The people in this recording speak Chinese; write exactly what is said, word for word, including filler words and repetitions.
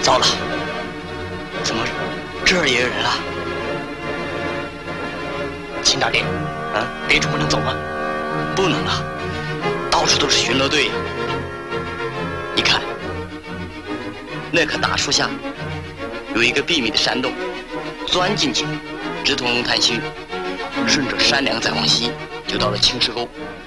糟了，怎么这儿也有人啊？秦大爹，啊，别处不能走吗？不能啊，到处都是巡逻队呀。你看，那棵大树下有一个秘密的山洞，钻进去，直通龙潭区，顺着山梁再往西，就到了青石沟。